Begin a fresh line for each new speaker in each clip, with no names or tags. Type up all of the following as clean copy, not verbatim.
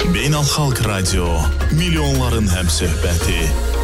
Beynəlxalq Radio, milyonların həmsöhbəti.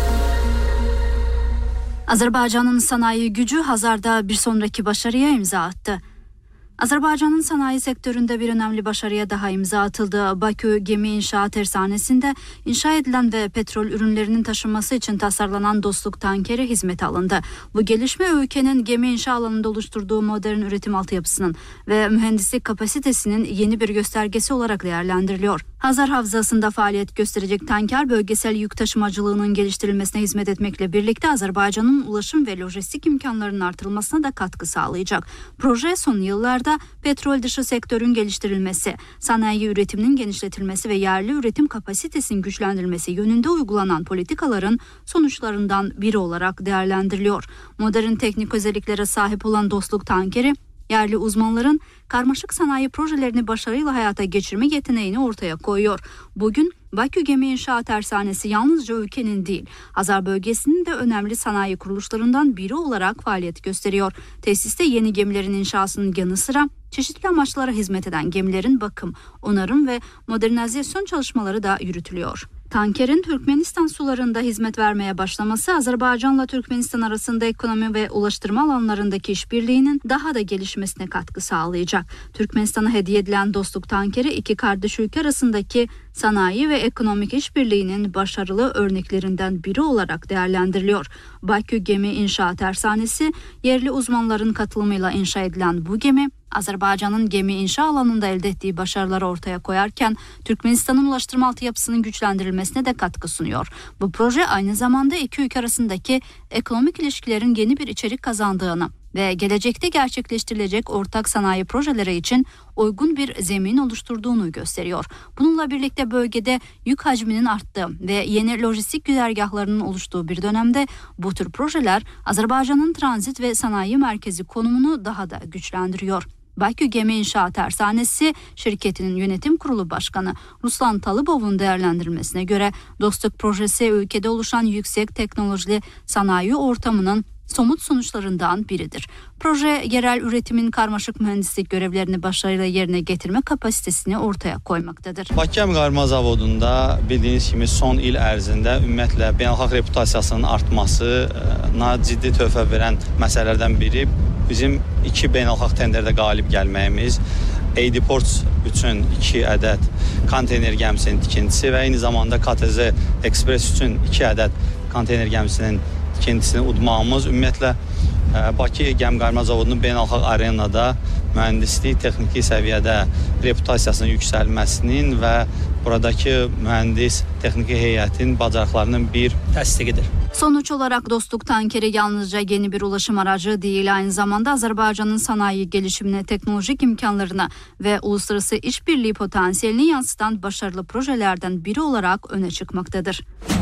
Azerbaycan'ın sanayi gücü Hazar'da bir sonraki başarıya imza attı. Azerbaycan'ın sanayi sektöründe bir önemli başarıya daha imza atıldı. Bakü Gemi İnşaat Tersanesi'nde inşa edilen ve petrol ürünlerinin taşınması için tasarlanan Dostluk tankeri hizmete alındı. Bu gelişme ülkenin gemi inşa alanında oluşturduğu modern üretim altyapısının ve mühendislik kapasitesinin yeni bir göstergesi olarak değerlendiriliyor. Hazar Havzası'nda faaliyet gösterecek tanker bölgesel yük taşımacılığının geliştirilmesine hizmet etmekle birlikte Azerbaycan'ın ulaşım ve lojistik imkanlarının artırılmasına da katkı sağlayacak. Proje son yıllarda petrol dışı sektörün geliştirilmesi, sanayi üretiminin genişletilmesi ve yerli üretim kapasitesinin güçlendirilmesi yönünde uygulanan politikaların sonuçlarından biri olarak değerlendiriliyor. Modern teknik özelliklere sahip olan Dostluk tankeri, yerli uzmanların karmaşık sanayi projelerini başarıyla hayata geçirme yeteneğini ortaya koyuyor. Bugün Bakü Gemi İnşaat Tersanesi yalnızca ülkenin değil, Hazar bölgesinin de önemli sanayi kuruluşlarından biri olarak faaliyet gösteriyor. Tesiste yeni gemilerin inşasının yanı sıra çeşitli amaçlara hizmet eden gemilerin bakım, onarım ve modernizasyon çalışmaları da yürütülüyor. Tankerin Türkmenistan sularında hizmet vermeye başlaması Azerbaycan'la Türkmenistan arasında ekonomi ve ulaştırma alanlarındaki işbirliğinin daha da gelişmesine katkı sağlayacak. Türkmenistan'a hediye edilen Dostluk tankeri iki kardeş ülke arasındaki sanayi ve ekonomik işbirliğinin başarılı örneklerinden biri olarak değerlendiriliyor. Bakü Gemi İnşaat Tersanesi yerli uzmanların katılımıyla inşa edilen bu gemi Azerbaycan'ın gemi inşa alanında elde ettiği başarıları ortaya koyarken Türkmenistan'ın ulaştırma altyapısının güçlendirilmesine de katkı sunuyor. Bu proje aynı zamanda iki ülke arasındaki ekonomik ilişkilerin yeni bir içerik kazandığını ve gelecekte gerçekleştirilecek ortak sanayi projeleri için uygun bir zemin oluşturduğunu gösteriyor. Bununla birlikte bölgede yük hacminin arttığı ve yeni lojistik güzergahlarının oluştuğu bir dönemde bu tür projeler Azerbaycan'ın transit ve sanayi merkezi konumunu daha da güçlendiriyor. Bakü Gemi İnşaat Tersanesi şirketinin yönetim kurulu başkanı Ruslan Talıbov'un değerlendirmesine göre Dostluk projesi ülkede oluşan yüksek teknolojili sanayi ortamının somut sonuçlarından biridir. Proje yerel üretimin karmaşık mühendislik görevlerini başarıyla yerine getirme kapasitesini ortaya koymaktadır.
Bakü Gəmiqarma Zavodunda bildiyiniz kimi son il ərzində ümumiyyətlə beynəlxalq reputasiyasının artmasına ciddi töhfə verən məsələlərdən biri bizim 2 beynəlxalq tenderdə qalib gəlməyimiz, AD Ports üçün 2 ədəd konteyner gəmisinin tikintisi və eyni zamanda KTZ Express üçün 2 ədəd konteyner gəmisinin tikintisini udmağımız ümumiyyətlə Bakı Gəmiqarma Zavodunun beynəlxalq arenada mühəndislik, texniki səviyyədə reputasiyasının yüksəlməsinin və buradakı mühəndis texniki heyətin bacarıqlarının bir təsdiqidir.
Sonuç olarak Dostluk tankeri yalnızca yeni bir ulaşım aracı değil, aynı zamanda Azerbaycan'ın sanayi gelişimine, teknolojik imkanlarına ve uluslararası işbirliği potansiyelini yansıtan başarılı projelerden biri olarak öne çıkmaktadır.